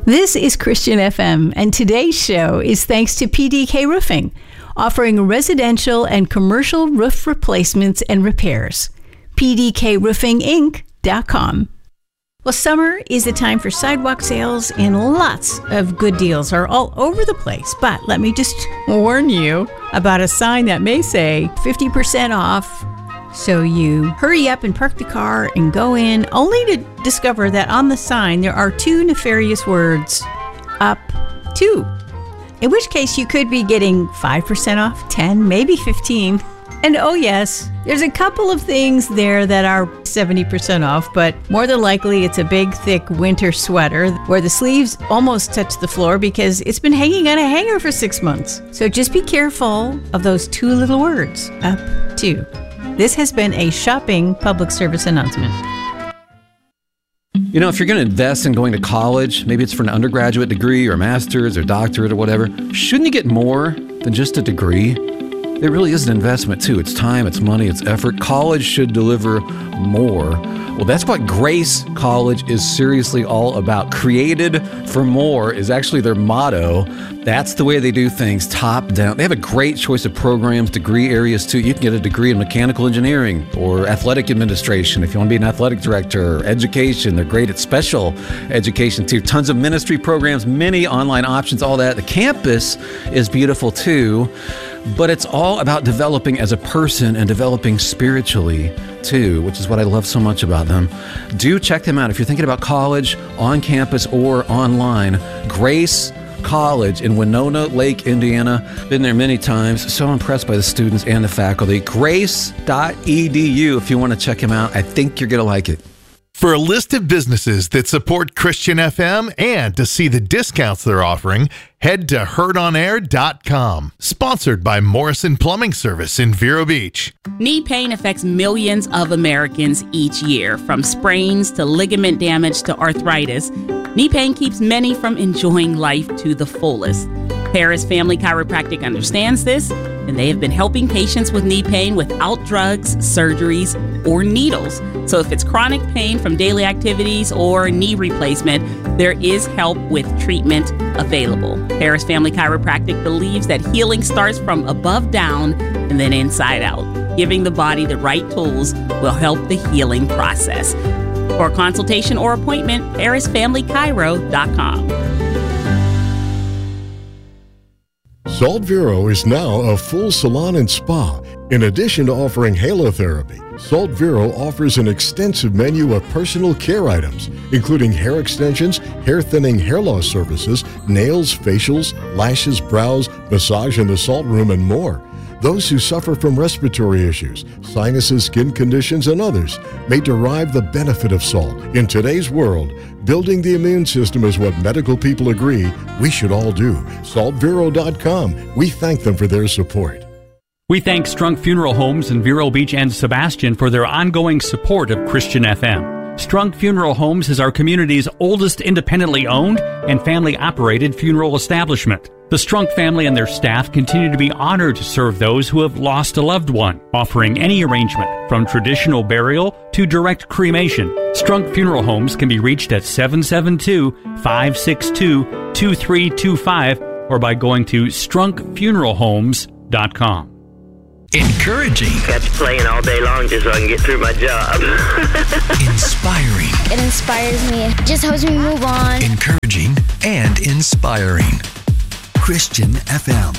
This is Christian FM, and today's show is thanks to PDK Roofing, offering residential and commercial roof replacements and repairs. PDKRoofingInc.com. Well, summer is the time for sidewalk sales, and lots of good deals are all over the place. But let me just warn you about a sign that may say 50% off. So you hurry up and park the car and go in, only to discover that on the sign there are two nefarious words, up to. In which case you could be getting 5% off, 10, maybe 15. And oh yes, there's a couple of things there that are 70% off, but more than likely it's a big, thick winter sweater where the sleeves almost touch the floor because it's been hanging on a hanger for 6 months. So just be careful of those two little words, up to. This has been a shopping public service announcement. You know, if you're going to invest in going to college, maybe it's for an undergraduate degree or master's or doctorate or whatever, shouldn't you get more than just a degree? It really is an investment too. It's time, it's money, it's effort. College should deliver more. Well, that's what Grace College is seriously all about. Created for more is actually their motto. That's the way they do things, top down. They have a great choice of programs, degree areas too. You can get a degree in mechanical engineering or athletic administration if you want to be an athletic director, or education. They're great at special education too. Tons of ministry programs, many online options, all that. The campus is beautiful too. But it's all about developing as a person and developing spiritually too, which is what I love so much about them. Do check them out if you're thinking about college, on campus or online. Grace College in Winona Lake, Indiana. Been there many times. So impressed by the students and the faculty. Grace.edu if you want to check them out. I think you're going to like it. For a list of businesses that support Christian FM and to see the discounts they're offering, head to heardonair.com. Sponsored by Morrison Plumbing Service in Vero Beach. Knee pain affects millions of Americans each year. From sprains to ligament damage to arthritis, knee pain keeps many from enjoying life to the fullest. Paris Family Chiropractic understands this, and they have been helping patients with knee pain without drugs, surgeries, or needles. So if it's chronic pain from daily activities or knee replacement, there is help with treatment available. Paris Family Chiropractic believes that healing starts from above down and then inside out. Giving the body the right tools will help the healing process. For a consultation or appointment, parisfamilychiro.com. Salt Vero is now a full salon and spa. In addition to offering halotherapy, Salt Vero offers an extensive menu of personal care items, including hair extensions, hair thinning, hair loss services, nails, facials, lashes, brows, massage in the salt room, and more. Those who suffer from respiratory issues, sinuses, skin conditions, and others may derive the benefit of salt. In today's world, building the immune system is what medical people agree we should all do. SaltVero.com. We thank them for their support. We thank Strunk Funeral Homes in Vero Beach and Sebastian for their ongoing support of Christian FM. Strunk Funeral Homes is our community's oldest independently owned and family-operated funeral establishment. The Strunk family and their staff continue to be honored to serve those who have lost a loved one, offering any arrangement from traditional burial to direct cremation. Strunk Funeral Homes can be reached at 772-562-2325 or by going to strunkfuneralhomes.com. Encouraging. Catch playing all day long just so I can get through my job. Inspiring. It inspires me. It just helps me move on. Encouraging and inspiring. Christian FM.